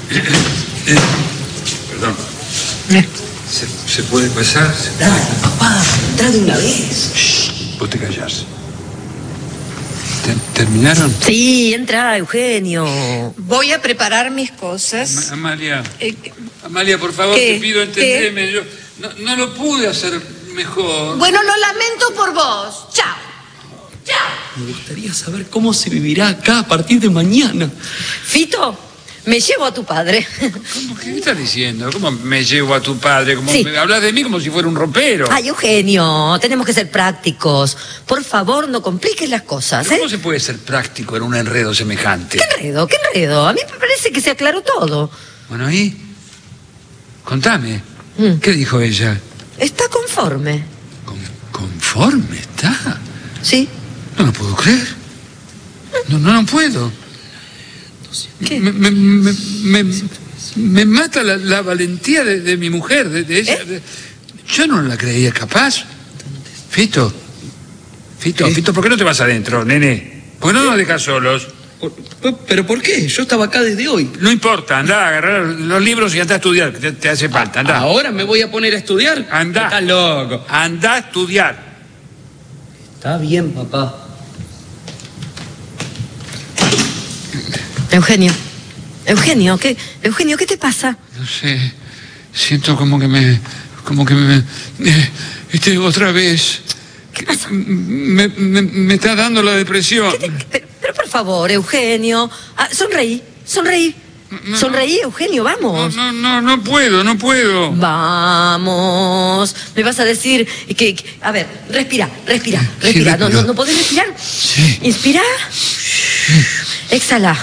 Perdón. ¿Se puede pasar? Dale, papá, entra de una vez. Shh, vos te callás. ¿Terminaron? Sí, entra, Eugenio. Voy a preparar mis cosas. Amalia. Amalia, por favor, ¿qué? te pido, entendeme. Yo no lo pude hacer mejor. Bueno, lo lamento por vos. Chao. Chao. Me gustaría saber cómo se vivirá acá a partir de mañana. Fito, me llevo a tu padre. ¿Qué estás diciendo? ¿Cómo me llevo a tu padre? Sí. Hablas de mí como si fuera un ropero. Ay, Eugenio, tenemos que ser prácticos. Por favor, no compliques las cosas, ¿eh? ¿Cómo se puede ser práctico en un enredo semejante? ¿Qué enredo? ¿Qué enredo? A mí me parece que se aclaró todo. Bueno, ¿y? Contame. ¿Qué dijo ella? Está conforme. ¿Conforme está? Sí. No lo puedo creer. No puedo. ¿Qué? Me mata la valentía de mi mujer, de ella. Yo no la creía capaz. Fito, ¿por qué no te vas adentro, nene? ¿Por qué no nos dejas solos? ¿Pero por qué? Yo estaba acá desde hoy. No importa, andá a agarrar los libros y andá a estudiar, que te hace falta, andá. ¿Ahora me voy a poner a estudiar? Andá. Estás loco. Andá a estudiar. Está bien, papá. Eugenio, ¿qué te pasa? No sé, siento como que me otra vez. ¿Qué pasa? Me está dando la depresión. Pero por favor, Eugenio, sonreí. Sonreí, Eugenio, vamos. No puedo. Vamos. Me vas a decir que a ver, respira. Sí, ¿No podés respirar? Sí. Inspira. Exhala.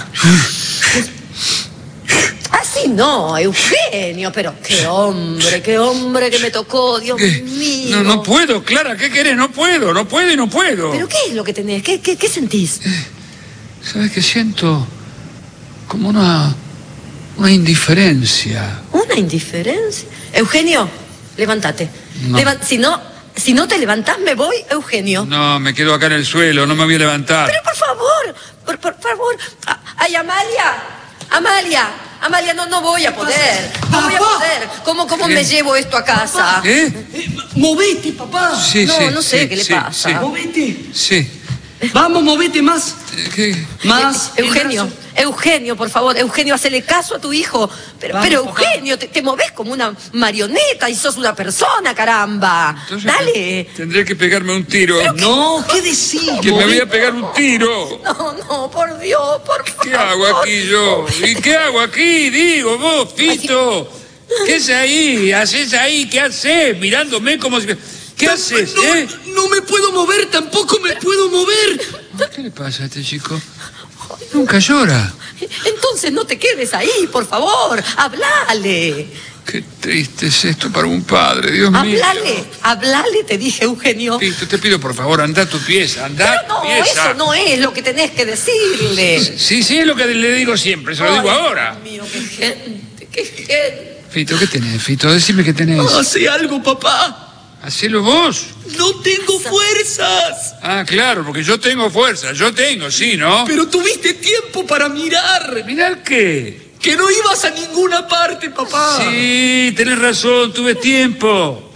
Así no, Eugenio, pero qué hombre que me tocó, Dios mío. No puedo, Clara, ¿qué querés? No puedo. ¿Pero qué es lo que tenés? ¿Qué sentís? ¿Sabes qué siento? Como una indiferencia. ¿Una indiferencia? Eugenio, levántate. No. Si no te levantás, me voy, Eugenio. No, me quedo acá en el suelo, no me voy a levantar. Pero por favor. Ay, Amalia, no voy a poder. No voy a poder. ¿Cómo me llevo esto a casa? Movete, papá. Sí, No sé qué le pasa. Sí. Movete. Sí. Vamos, movete más. ¿Qué? Más. Eugenio, por favor, Eugenio, hacele caso a tu hijo. Pero Eugenio, te movés como una marioneta y sos una persona, caramba. Entonces, dale. Tendría que pegarme un tiro. No, ¿qué decís? Que me voy a pegar un tiro. No, por Dios, por favor. ¿Qué hago aquí yo? ¿Y qué hago aquí? Digo, vos, Fito. ¿Qué es ahí? ¿Haces ahí? ¿Qué haces? Mirándome como si... ¿Qué haces, No me puedo mover, tampoco me puedo mover. ¿Qué le pasa a este chico? Nunca llora. Entonces no te quedes ahí, por favor. Hablale. Qué triste es esto para un padre, Dios mío. Hablale, te dije, Eugenio. Fito, te pido, por favor, anda a tu pieza, Pero no, eso no es lo que tenés que decirle. Sí, es lo que le digo siempre, se lo digo ahora. Dios mío, qué gente. Fito, ¿qué tenés, Fito? Decime qué tenés. Hace algo, papá. Hacelo vos. No tengo fuerzas. Ah, claro, porque yo tengo fuerza. Sí, ¿no? Pero tuviste tiempo para mirar. ¿Mirar qué? Que no ibas a ninguna parte, papá. Sí, tenés razón, tuve tiempo.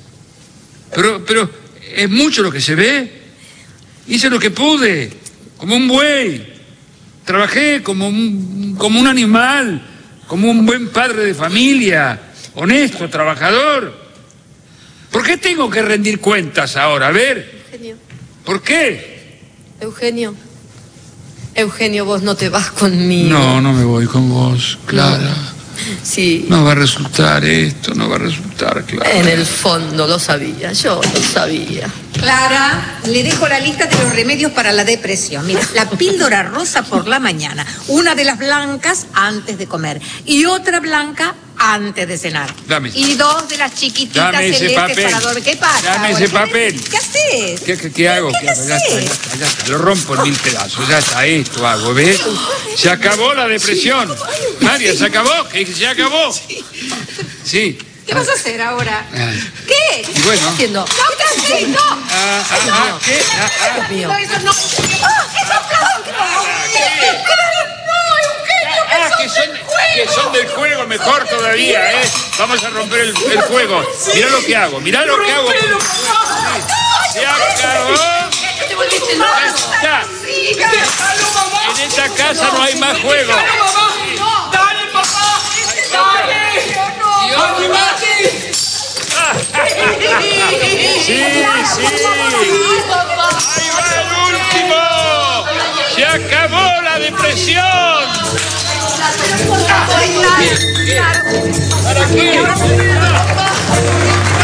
Pero es mucho lo que se ve. Hice lo que pude, como un buey. Trabajé como un animal, como un buen padre de familia, honesto, trabajador. ¿Por qué tengo que rendir cuentas ahora? A ver. Eugenio. ¿Por qué? Eugenio, vos no te vas conmigo. No me voy con vos, Clara. Sí. No va a resultar esto, no va a resultar, Clara. En el fondo lo sabía, yo lo sabía. Clara, le dejo la lista de los remedios para la depresión. Mira, la píldora rosa por la mañana, una de las blancas antes de comer y otra blanca antes de cenar. Dame. Y 2 de las chiquititas Dame ese celestes papel. para dormir. ¿Qué pasa? Dame ahora? ese papel. ¿Qué haces? ¿Qué hago? ¿Qué haces? Ya está. Lo rompo en 1000 pedazos. Ya está, esto hago, ¿ves? Se acabó la depresión. María, se acabó. Se acabó. Sí. ¿Qué vas a hacer ahora? ¿Qué? Y bueno. ¿Qué estás haciendo? ¡No, qué haces! ¡No! ¿Qué? Dios mío. No, eso no. ¡Eso aplauso! Que son del mejor todavía, ¿eh? Vamos a romper el fuego. Mirá lo que hago, mirá lo que hago. Se acabó. Te volviste loco. Ya. En esta casa no hay más juego. ¡Dale, papá! ¡Dale! Sí. Ahí va el último. Se acabó la depresión. ¿Para qué?